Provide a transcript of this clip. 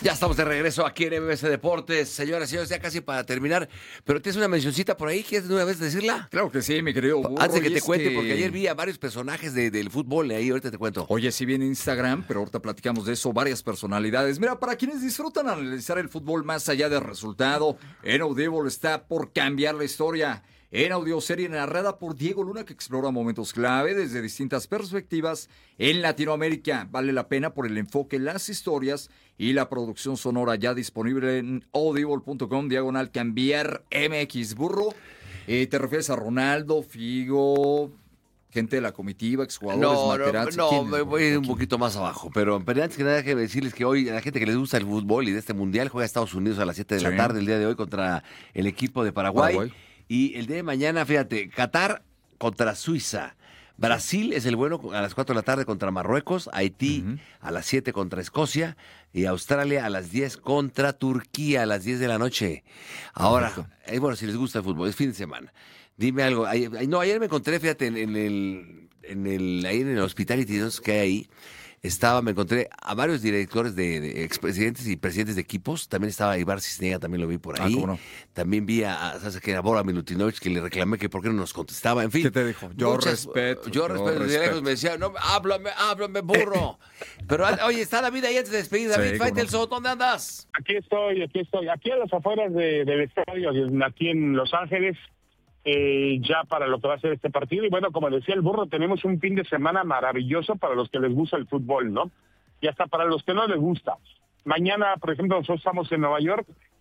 Ya estamos de regreso aquí en MBC Deportes. Señoras y señores, ya casi para terminar. Pero tienes una mencioncita por ahí, ¿quieres de una vez decirla? Claro que sí, mi querido Burro. Antes de que y te es cuente, que- porque ayer vi a varios personajes del fútbol ahí, ahorita te cuento. Oye, sí viene Instagram, pero ahorita platicamos de eso, varias personalidades. Mira, para quienes disfrutan analizar el fútbol más allá del resultado, en Audible está por cambiar la historia. En audioserie narrada por Diego Luna, que explora momentos clave desde distintas perspectivas en Latinoamérica. Vale la pena por el enfoque, las historias y la producción sonora, ya disponible en audible.com/cambiar MX. Burro, ¿te refieres a Ronaldo, Figo, gente de la comitiva, exjugadores, Materazzi? No, ¿Quiénes, me Burro, voy a ir un aquí? poquito más abajo. Pero antes que nada, déjeme decirles que hoy, a la gente que les gusta el fútbol y de este mundial, juega Estados Unidos a las 7 de la Sí. tarde el día de hoy contra el equipo de Paraguay. Paraguay. Y el día de mañana, fíjate, Qatar contra Suiza. Brasil es el bueno a las 4 de la tarde contra Marruecos, Haití a las 7 contra Escocia y Australia a las 10 contra Turquía a las 10 de la noche. Ahora, bueno, si les gusta el fútbol, es fin de semana. Dime algo. Ayer me encontré, fíjate, ahí en el Hospitality que hay ahí. Me encontré a varios directores de expresidentes y presidentes de equipos. También estaba Ibar Cisniega, también lo vi por ahí. ¿Cómo no? También vi ¿sabes qué? A Bora Milutinovich, que le reclamé que por qué no nos contestaba. En fin. ¿Qué te dijo? Yo respeto. Desde lejos me decía, no, háblame, burro. Pero, oye, está David ahí antes de despedir. David Sí, Faitelson, ¿dónde andas? Aquí estoy. Aquí a las afueras del estadio, aquí en Los Ángeles, ya para lo que va a ser este partido. Y bueno, como decía el Burro, tenemos un fin de semana maravilloso para los que les gusta el fútbol, ¿no? Y hasta para los que no les gusta. Mañana, por ejemplo, nosotros estamos en Nueva York